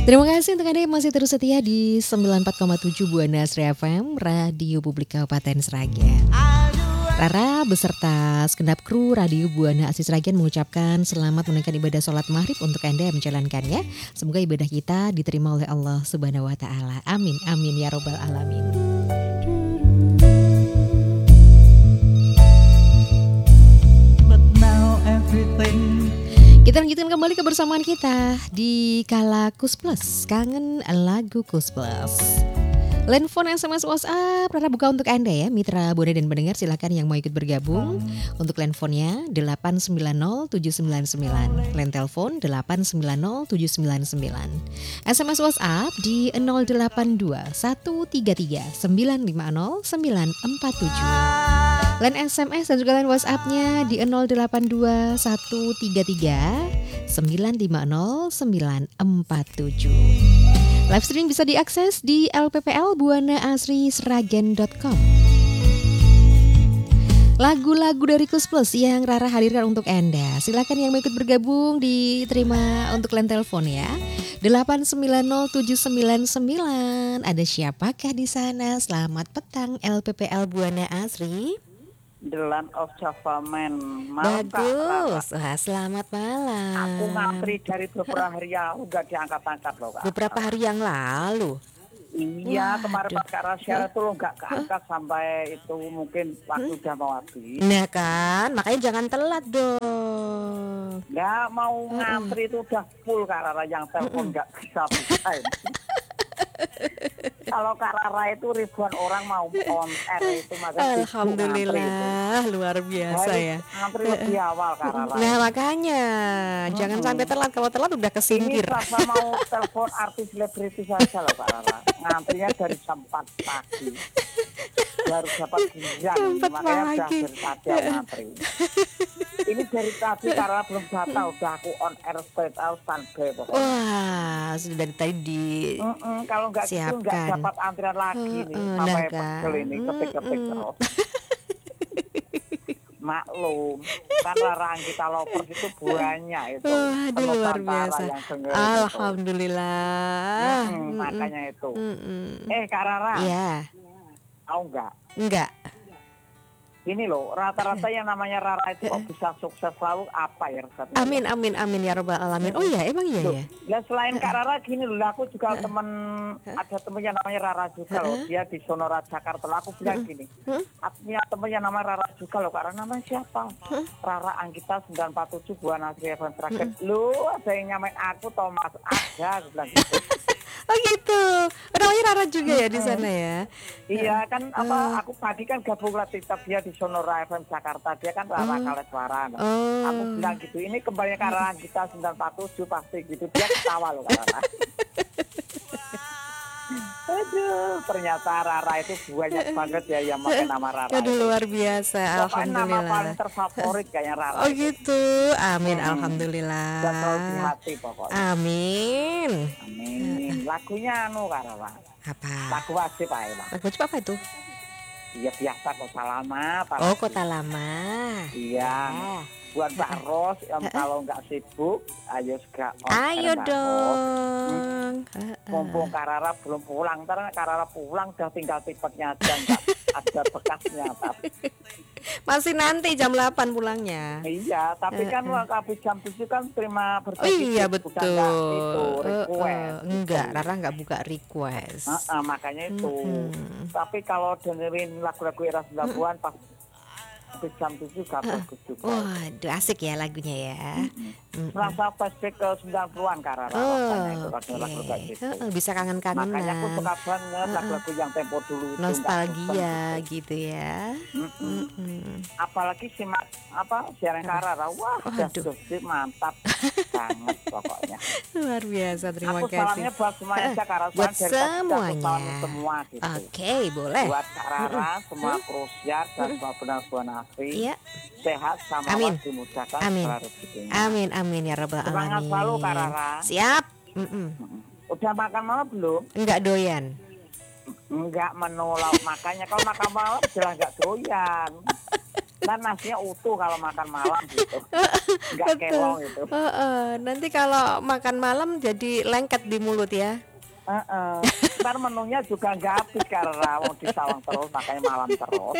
Terima kasih untuk Anda yang masih terus setia di 94,7 Buana Asri FM, Radio Publik Kabupaten Sragen. Rara beserta segenap kru Radio Buana Asri Sragen mengucapkan selamat menunaikan ibadah sholat maghrib untuk Anda yang menjalankannya. Semoga ibadah kita diterima oleh Allah Subhanahu Wa Taala. Amin, amin ya robbal alamin. Kita lanjutkan kembali kebersamaan kita di Kala Kus Plus, kangen lagu Kus Plus. Line phone, SMS, WhatsApp, Rara buka untuk Anda ya, mitra Buana dan pendengar, silakan yang mau ikut bergabung. Untuk line phone-nya 890799, line telepon 890799. SMS WhatsApp di 082 133 950 947. Line SMS dan juga line WhatsApp-nya di 082 133 950 947. Live streaming bisa diakses di lppl.buanaasrisragen.com. Lagu-lagu dari Kus Plus yang Rara hadirkan untuk Anda. Silakan yang mau ikut bergabung diterima untuk line telepon ya. 890799. Ada siapakah di sana? Selamat petang LPPL Buana Asri. The Land of Java Man. Bagus. Wah, selamat malam. Aku ngantri dari beberapa hari yang nggak diangkat-angkat loh Kak. Beberapa hari yang lalu. Iya, kemarin pas Kak Rasya itu lo nggak keangkat sampai itu mungkin waktu udah mau habis. Nah kan, makanya jangan telat dong. Nggak mau ngantri itu udah full Kak Rara, yang telepon nggak bisa ini. Kalau Kak Rara itu ribuan orang mau on air itu, makanya alhamdulillah luar biasa ya. Ngantri lebih awal Kak Rara. Nah makanya jangan sampai telat, kalau telat udah kesingkir. Ini rasa mau telepon artis selebriti saja loh Kak Rara. Ngantrinya dari jam 4 pagi. Baru dapat giliran, makanya udah dari tadi ngantri. Ini dari tadi karena belum data udah aku on air straight out standby pokoknya. Wah, sudah dari tadi di kalau nggak gitu nggak dapat antrian lagi nih sampai pegel ini ketik-ketik terus. Maklum, kan Rara kita lovers itu banyak itu. Aduh, luar biasa. Alhamdulillah. Makanya itu. Kak Rara. Iya. Tahu nggak? Enggak. Ini loh, rata-rata yang namanya Rara itu kok bisa sukses selalu apa ya resepnya? Amin, amin, amin ya robbal alamin. Oh iya, emang iya ya? Ya selain Kak Rara gini loh, aku juga ada temen yang namanya Rara juga loh. Dia di Sonora, Jakarta. Aku bilang gini, aku punya temen yang namanya Rara juga loh. Karena namanya siapa? Rara Anggita 947 Buana Asri FM Sragen. Loh, ada yang nyamain aku Thomas. Ada, aku bilang gitu. Oh gitu, namanya Rara juga ya di sana ya? Iya kan aku tadi kan gabung latih dia di Sonora FM Jakarta, dia kan Rara Kaleswara. Aku bilang gitu, ini kembali ke Rara kita 947 pasti gitu, dia ketawa loh Rara. Aduh, ternyata Rara itu banyak banget ya yang pakai nama Rara. Aduh, luar biasa, alhamdulillah. Nama paling terfavorit kayaknya Rara. Oh gitu, amin, alhamdulillah. Dan selalu di hati pokoknya. Amin. Amin. Lagunya Kak Rara. Apa? Lagu wajib aja lah. Lagu wajib apa itu? Iya biasa Kota Lama. Oh Kota Lama. Iya. Buat Mbak Ros yang kalau nggak sibuk, ayo segera. Ayo dong. Mumpung Kak Rara belum pulang, ntar Kak Rara pulang udah tinggal tipenya aja, nggak ada bekasnya. Tapi masih nanti jam 8 pulangnya. Iya, tapi kan habis jam 7 kan terima berbagi. Oh iya betul. Request. Enggak, Rara nggak buka request. Makanya itu. Tapi kalau dengerin lagu-lagu era 90-an pas jam 7 gak bagus juga. Waduh, asik ya lagunya ya. Merasa flashback ke 90-an Kak Rara. Bisa kangen-kangenan. Makanya aku suka banget lagu-lagu yang tempo dulu itu. Nostalgia gitu ya. Apalagi simak siaran Kak Rara. Wah, mantap banget pokoknya. Luar biasa, terima kasih. Aku salamnya buat semuanya aja Kak Rara. Buat semuanya. Semua gitu. Oke, boleh. Buat Kak Rara, semua krusiat dan semua benar-benar iya. Sehat sama dimudahkan segala rezekinya. Amin, amin ya rabbal alamin. Semangat selalu Kak Rara. Siap. Udah makan malam belum? Enggak doyan. Enggak menolak, makanya kalau makan malam jelas enggak doyan. Nah nasinya utuh kalau makan malam gitu, nggak kelong gitu. Nanti kalau makan malam jadi lengket di mulut ya. Ntar menunya juga nggak habis karena mau disawang terus, makanya malam terus.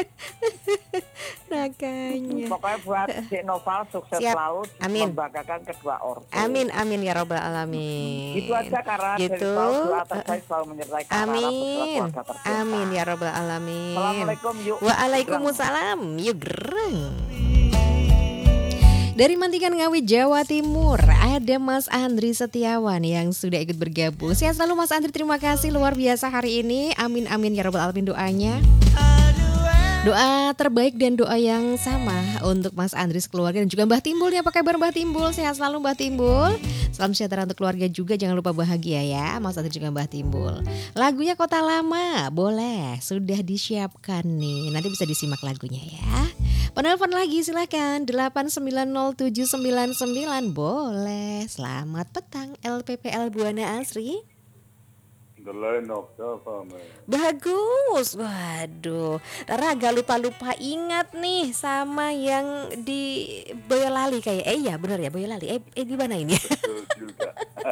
Makanya. Pokoknya buat Cik Noval sukses Siap. selalu, Amin. membanggakan kedua ortu. Amin ya robbal alamin. Itu aja karena dari Gitu. selalu doa terbaik selalu menyertai Kak Rara beserta Amin. keluarga tercinta. Amin ya robbal alamin. Assalamualaikum, yuk. Waalaikumsalam. Yuk gereng. Dari Mantikan Ngawi, Jawa Timur, ada Mas Andri Setiawan yang sudah ikut bergabung. Sehat selalu Mas Andri, terima kasih luar biasa hari ini. Amin amin ya robbal alamin doanya. Doa terbaik dan doa yang sama untuk Mas Andri sekeluarga dan juga Mbah Timbul. Apa kabar Mbah Timbul? Sehat selalu Mbah Timbul. Salam sejahtera untuk keluarga juga, jangan lupa bahagia ya Mas Andri juga Mbah Timbul. Lagunya Kota Lama, boleh, sudah disiapkan nih. Nanti bisa disimak lagunya ya. Penelpon lagi silakan 8907999, boleh. Selamat petang LPPL Buana Asri. The line of government. Bagus, waduh, Rara agak lupa ingat nih sama yang di Boyolali kayak, iya bener ya Boyolali, di mana ini? Betul juga.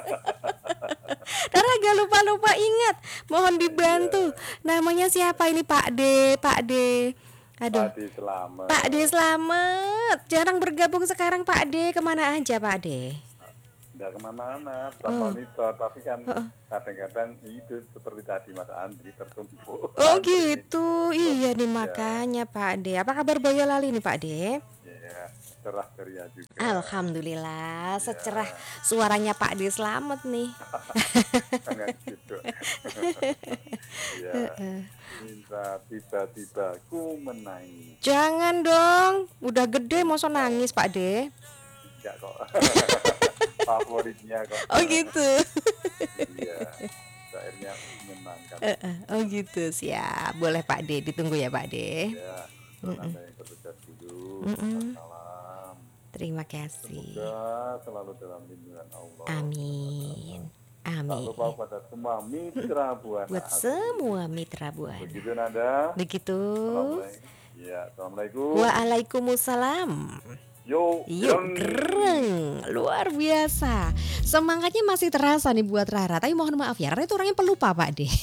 Rara agak lupa ingat, mohon dibantu. Namanya siapa ini Pak D? Aduh, Pak D Selamat. Pak D Selamat, jarang bergabung sekarang Pak D, kemana aja Pak D? Nggak kemana-mana, tetap monitor, tapi kan kadang-kadang itu seperti tadi Mas Andri tertumpuk. Oh gitu, iya nih makanya Pak D. Apa kabar Boyolali nih Pak D? Ya, cerah ceria juga. Alhamdulillah, secerah suaranya Pak D Selamat nih. Sangat gitu. Ya, minta tiba-tiba ku menangis. Jangan dong, udah gede masa nangis Pak D. Enggak kok. Favoritnya kok. Oh gitu. Iya, akhirnya menyenangkan. Oh gitu, siap. Boleh Pak D, ditunggu ya Pak D. Ya, Anda yang bertugas dulu. Salam. Terima kasih. Semoga selalu dalam lindungan Allah. Amin. Tak Amin. lupa pada semua mitra Buana. Buat semua mitra Buana. Begitu Nanda. Begitu. Assalamualaikum. Ya, assalamualaikum. Waalaikumsalam. Yo, Yuk gereng, luar biasa. Semangatnya masih terasa nih buat Rara. Tapi mohon maaf ya, Rara itu orangnya pelupa Pak D.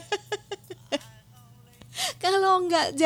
Kalau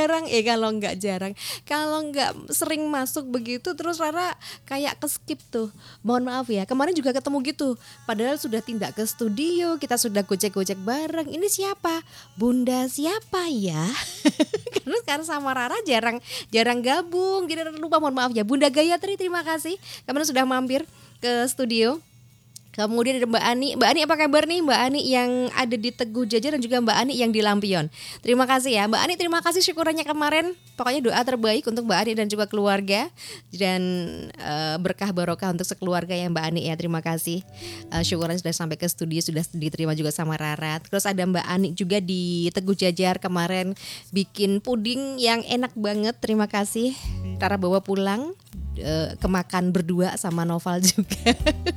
nggak sering masuk begitu terus Rara kayak keskip tuh. Mohon maaf ya, kemarin juga ketemu gitu. Padahal sudah tindak ke studio, kita sudah gocek-gocek bareng. Ini siapa? Bunda siapa ya? Karena sama Rara jarang gabung. Jadi Rara lupa, mohon maaf ya. Bunda Gayatri, terima kasih. Kemarin sudah mampir ke studio. Kemudian ada Mbak Ani. Mbak Ani apa kabar nih? Mbak Ani yang ada di Teguh Jajar dan juga Mbak Ani yang di Lampion. Terima kasih ya Mbak Ani, terima kasih syukurannya kemarin. Pokoknya doa terbaik untuk Mbak Ani dan juga keluarga. Dan berkah barokah untuk sekeluarga ya Mbak Ani ya. Terima kasih. Syukuran sudah sampai ke studio, sudah diterima juga sama Rara. Terus ada Mbak Ani juga di Teguh Jajar kemarin bikin puding yang enak banget. Terima kasih. Rara bawa pulang. Kemakan berdua sama Noval juga.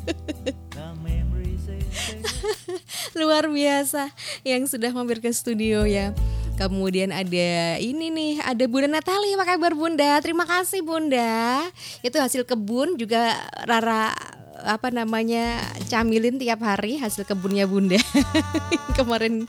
Luar biasa yang sudah mampir ke studio ya. Kemudian ada ini nih, ada Bunda Natali. Apa kabar Bunda? Terima kasih Bunda. Itu hasil kebun juga Rara camilin tiap hari hasil kebunnya Bunda. Kemarin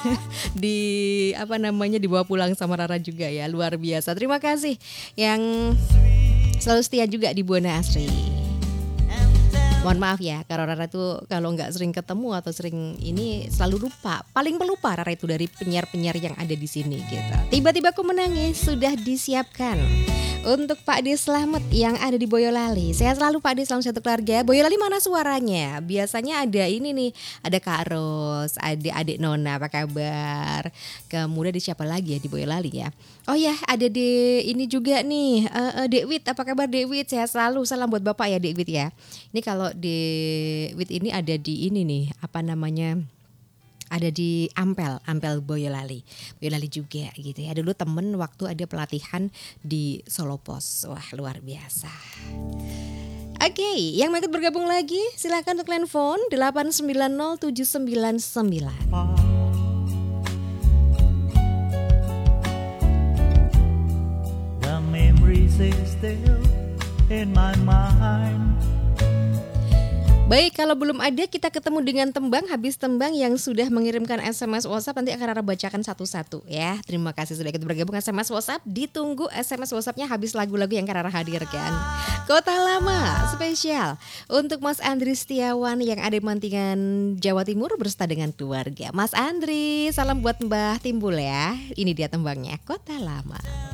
dibawa pulang sama Rara juga ya. Luar biasa. Terima kasih yang selalu setia juga di Buana Asri. Mohon maaf ya, karena Rara tuh kalau nggak sering ketemu atau sering ini selalu lupa. Paling pelupa Rara itu dari penyiar-penyiar yang ada di sini gitu. Tiba-tiba aku menangis sudah disiapkan untuk Pak D Slamet yang ada di Boyolali. Sehat selalu Pak D, salam satu keluarga. Boyolali mana suaranya? Biasanya ada ini nih, ada Kak Ros, ada adik Nona, apa kabar? Kemudian ada siapa lagi ya di Boyolali ya? Oh ya, ada di ini juga nih, Dekwit, apa kabar Dekwit? Sehat selalu, salam buat Bapak ya Dekwit ya. Ini kalau Dekwit ini ada di ini nih, ada di Ampel Boyolali juga gitu ya. Dulu temen waktu ada pelatihan di Solo Pos, wah luar biasa. Oke, yang mau ikut bergabung lagi silakan untuk telepon 8907999. music still in my mind. Baik, kalau belum ada kita ketemu dengan tembang. Habis tembang yang sudah mengirimkan SMS WhatsApp nanti akan Rara bacakan satu-satu ya. Terima kasih sudah ikut bergabung SMS WhatsApp. Ditunggu SMS WhatsAppnya habis lagu-lagu yang akan Rara hadirkan. Kota Lama spesial untuk Mas Andri Setiawan yang ada di Mantingan, Jawa Timur berserta dengan keluarga. Mas Andri, salam buat Mbah Timbul ya. Ini dia tembangnya, Kota Lama.